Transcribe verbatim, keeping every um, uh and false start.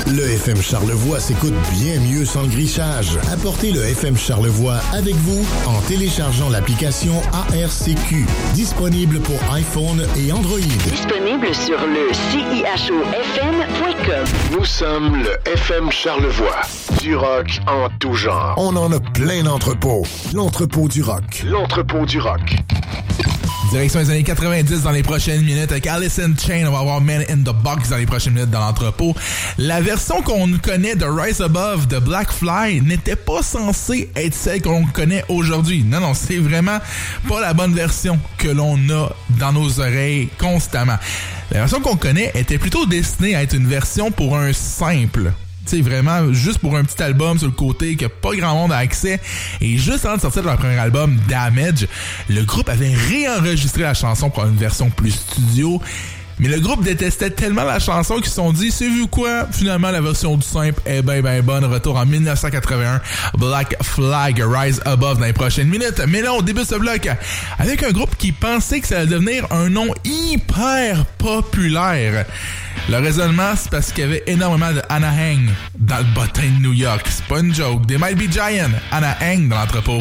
Le F M Charlevoix s'écoute bien mieux sans le grichage. Apportez le F M Charlevoix avec vous en téléchargeant l'application A R C Q. Disponible pour iPhone et Android. Disponible sur le C I H O F M point com. Nous sommes le F M Charlevoix. Du rock en tout genre. On en a plein d'entrepôts. L'entrepôt du rock. L'entrepôt du rock. Direction les années quatre-vingt-dix dans les prochaines minutes avec Alice in Chains. On va avoir Man in the Box dans les prochaines minutes dans l'entrepôt. La version qu'on connaît de Rise Above de Black Fly n'était pas censée être celle qu'on connaît aujourd'hui. Non, non, c'est vraiment pas la bonne version que l'on a dans nos oreilles constamment. La version qu'on connaît était plutôt destinée à être une version pour un simple. C'est vraiment juste pour un petit album sur le côté que pas grand monde a accès. Et juste avant de sortir de leur premier album, Damage, le groupe avait réenregistré la chanson pour une version plus studio. Mais le groupe détestait tellement la chanson qu'ils se sont dit, c'est vu quoi? Finalement, la version du simple est ben ben bonne. Retour en dix-neuf cent quatre-vingt-un, Black Flag, Rise Above dans les prochaines minutes. Mais là, on débute ce bloc avec un groupe qui pensait que ça allait devenir un nom hyper populaire. Le raisonnement, c'est parce qu'il y avait énormément de Anaheim dans le bottin de New York. C'est pas une joke. They might be giant. Anaheim dans l'entrepôt.